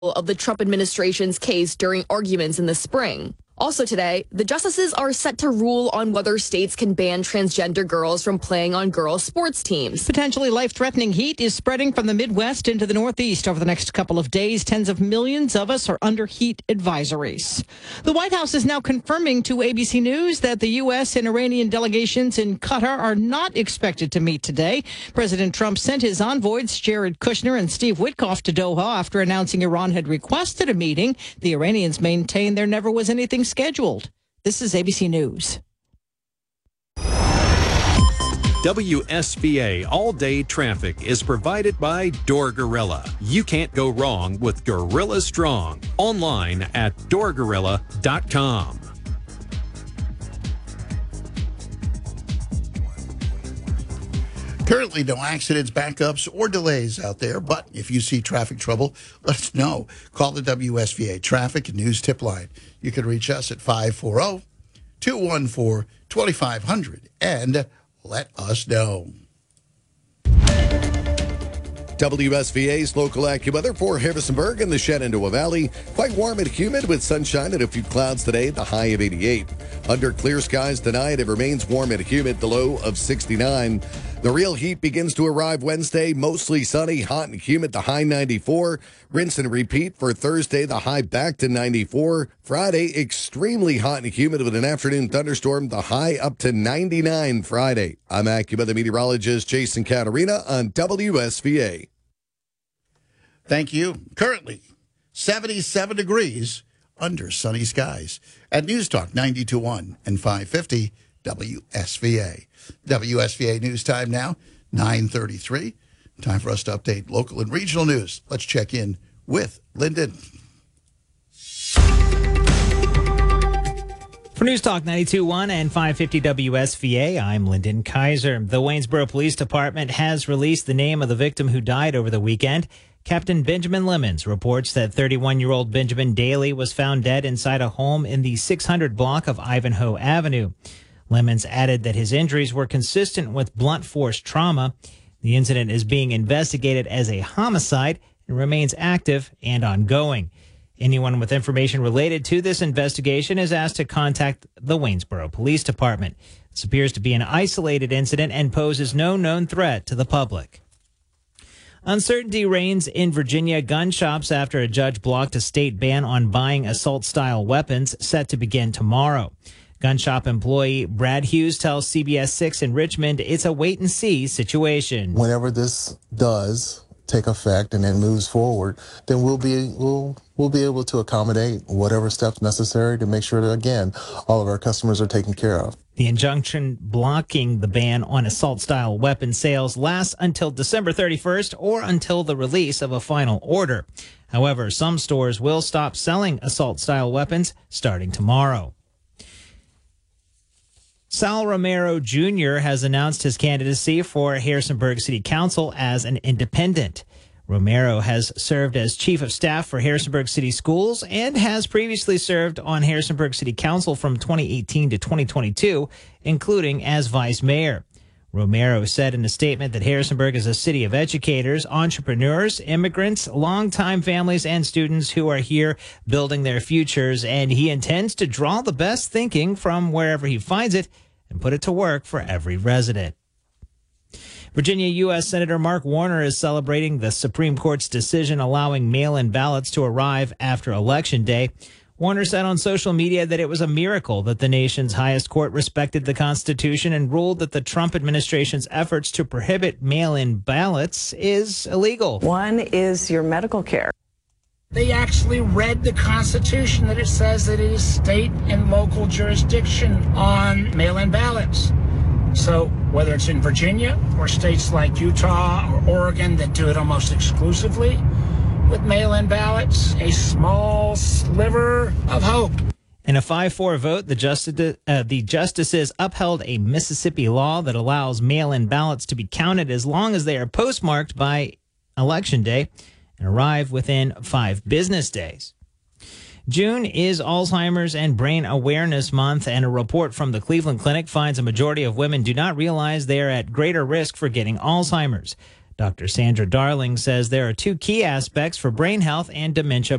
of the Trump administration's case during arguments in the spring. Also today, the justices are set to rule on whether states can ban transgender girls from playing on girls' sports teams. Potentially life-threatening heat is spreading from the Midwest into the Northeast over the next couple of days. Tens of millions of us are under heat advisories. The White House is now confirming to ABC News that the U.S. and Iranian delegations in Qatar are not expected to meet today. President Trump sent his envoys, Jared Kushner and Steve Witkoff, to Doha after announcing Iran had requested a meeting. The Iranians maintain there never was anything scheduled. This is ABC News. WSVA all-day traffic is provided by Door Gorilla. You can't go wrong with Gorilla Strong. Online at doorgorilla.com. Currently, no accidents, backups, or delays out there. But if you see traffic trouble, let us know. Call the WSVA Traffic and News Tip Line. You can reach us at 540-214-2500 and let us know. WSVA's local AccuWeather for Harrisonburg and the Shenandoah Valley. Quite warm and humid with sunshine and a few clouds today, the high of 88. Under clear skies tonight, it remains warm and humid, the low of 69. The real heat begins to arrive Wednesday, mostly sunny, hot and humid, the high 94. Rinse and repeat for Thursday, the high back to 94. Friday, extremely hot and humid with an afternoon thunderstorm, the high up to 99 Friday. I'm AccuWeather meteorologist Jason Caterina on WSVA. Thank you. Currently, 77 degrees under sunny skies at News Talk 92.1 and 550 WSVA. WSVA News Time now, 9:33. Time for us to update local and regional news. Let's check in with Lyndon. For News Talk 92.1 and 550 WSVA, I'm Lyndon Kaiser. The Waynesboro Police Department has released the name of the victim who died over the weekend. Captain Benjamin Lemons reports that 31-year-old Benjamin Daly was found dead inside a home in the 600 block of Ivanhoe Avenue. Lemons added that his injuries were consistent with blunt force trauma. The incident is being investigated as a homicide and remains active and ongoing. Anyone with information related to this investigation is asked to contact the Waynesboro Police Department. This appears to be an isolated incident and poses no known threat to the public. Uncertainty reigns in Virginia gun shops after a judge blocked a state ban on buying assault-style weapons set to begin tomorrow. Gun shop employee Brad Hughes tells CBS 6 in Richmond it's a wait-and-see situation. Whenever this does take effect and it moves forward, then we'll be able to accommodate whatever steps necessary to make sure that, again, all of our customers are taken care of. The injunction blocking the ban on assault-style weapon sales lasts until December 31st or until the release of a final order. However, some stores will stop selling assault-style weapons starting tomorrow. Sal Romero Jr. has announced his candidacy for Harrisonburg City Council as an independent. Romero has served as chief of staff for Harrisonburg City Schools and has previously served on Harrisonburg City Council from 2018 to 2022, including as vice mayor. Romero said in a statement that Harrisonburg is a city of educators, entrepreneurs, immigrants, longtime families, and students who are here building their futures, and he intends to draw the best thinking from wherever he finds it and put it to work for every resident. Virginia U.S. Senator Mark Warner is celebrating the Supreme Court's decision allowing mail-in ballots to arrive after Election Day. Warner said on social media that it was a miracle that the nation's highest court respected the Constitution and ruled that the Trump administration's efforts to prohibit mail-in ballots is illegal. One is your medical care. They actually read the Constitution that it says that it is state and local jurisdiction on mail-in ballots. So whether it's in Virginia or states like Utah or Oregon that do it almost exclusively with mail-in ballots, a small sliver of hope. In a 5-4 vote, the justices upheld a Mississippi law that allows mail-in ballots to be counted as long as they are postmarked by Election Day and arrive within 5 business days. June is Alzheimer's and Brain Awareness Month, and a report from the Cleveland Clinic finds a majority of women do not realize they are at greater risk for getting Alzheimer's. Dr. Sandra Darling says there are two key aspects for brain health and dementia